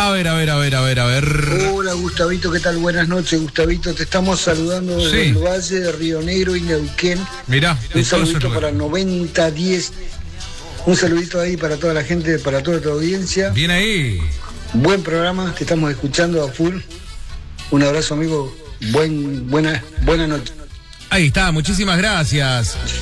A ver. Hola Gustavito, ¿qué tal? Buenas noches, Gustavito. Te estamos saludando desde el Valle de Río Negro y Neuquén. Mirá, un saludito para 9010. Un saludito ahí para toda la gente, para toda tu audiencia. Bien ahí. Buen programa, te estamos escuchando a full. Un abrazo, amigo. Buena noche. Ahí está, muchísimas gracias.